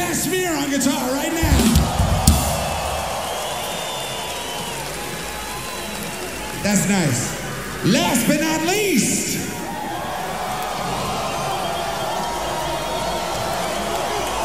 Kashmir on guitar right now. That's nice. Last but not least,